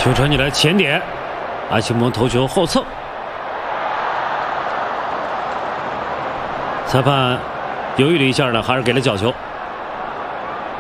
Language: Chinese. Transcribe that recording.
球传起来前点，阿奇蒙头球后侧，裁判犹豫了一下呢，还是给了角球。